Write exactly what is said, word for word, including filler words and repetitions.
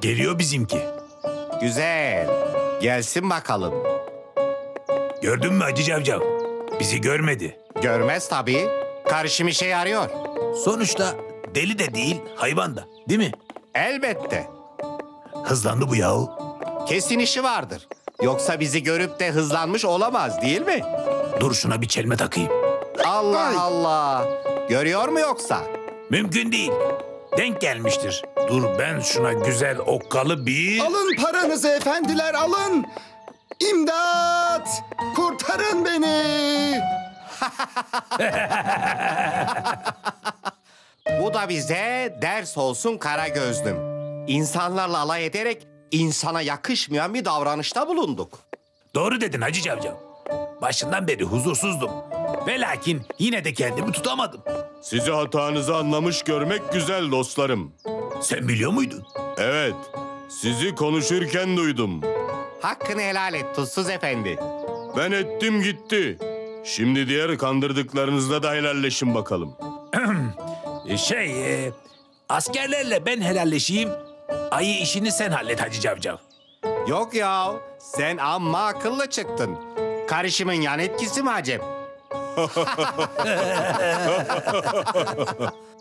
Geliyor bizimki. Güzel. Gelsin bakalım. Gördün mü Hacı Cavcav? Bizi görmedi. Görmez tabii. Karışım işe yarıyor. Sonuçta deli de değil, hayvan da. Değil mi? Elbette. Hızlandı bu yahu. Kesin işi vardır. Yoksa bizi görüp de hızlanmış olamaz değil mi? Dur şuna bir çelme takayım. Allah Allah. Görüyor mu yoksa? Mümkün değil. Denk gelmiştir. Dur ben şuna güzel okkalı bir... Alın paranızı efendiler, alın. İmdat! Kurtarın beni! Bu da bize ders olsun kara gözlüm. İnsanlarla alay ederek insana yakışmayan bir davranışta bulunduk. Doğru dedin Hacı Cavcav. Başından beri huzursuzdum. Ve lakin yine de kendimi tutamadım. Sizi hatanızı anlamış görmek güzel dostlarım. Sen biliyor muydun? Evet, sizi konuşurken duydum. Hakkını helal et Tuzsuz Efendi. Ben ettim gitti. Şimdi diğer kandırdıklarınızla da helalleşin bakalım. E, Şey, e, askerlerle ben helalleşeyim. Ayı işini sen hallet Hacı Cavcav. Yok ya, sen amma akıllı çıktın. Karışımın yan etkisi mi acep?